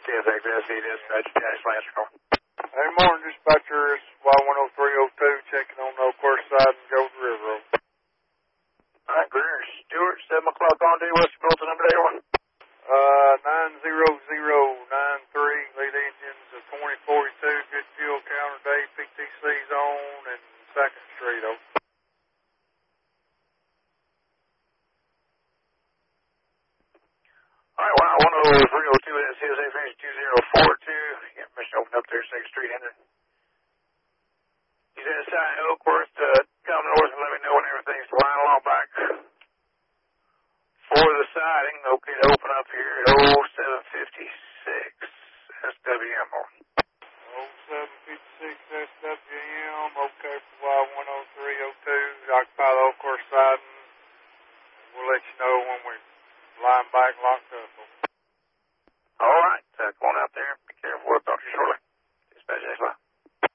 CSXSC dispatch, Dennis Lancer call. Hey, morning, dispatcher. It's Y10302 checking on the Oak Course side and Gold River. All right, Greer Stewart, 7 o'clock on day. What's your bulletin number, everyone? 90093, lead engines of 2042, good fuel counter day, PTC's on, and 2nd Street open. All right, Y10302, that's CSA finish 2042. Yeah, permission to open up there, 2nd Street, Hendon. He's at a sign in Oakworth, come north and let me know when everything's flying along back. For the siding, okay to open up here at 0756 SWM. 0756 SWM, okay for Y10302, occupy the Oak Course siding. We'll let you know when we line back locked up.